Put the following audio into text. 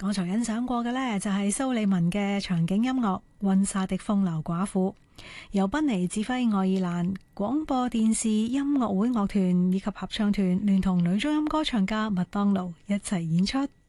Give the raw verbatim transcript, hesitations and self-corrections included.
剛才欣賞過嘅呢，就係蘇利文嘅場景音樂《溫莎的風流寡婦》，由賓尼指揮愛爾蘭廣播電視音樂會樂團以及合唱團聯同女中音歌唱家麥當勞一齊演出。